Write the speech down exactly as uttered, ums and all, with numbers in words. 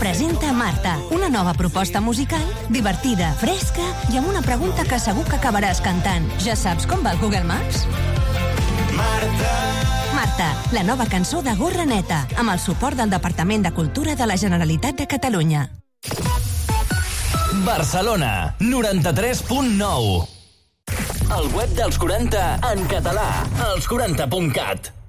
presenta Marta, una nova proposta musical, divertida, fresca i amb una pregunta que segur que acabaràs cantant. Ja saps com va el Google Maps? Marta. Marta, la nova cançó de Gorra Neta, amb el suport del Departament de Cultura de la Generalitat de Catalunya. Barcelona, noranta-tres punt nou. El web dels quaranta en català, els quaranta punt cat.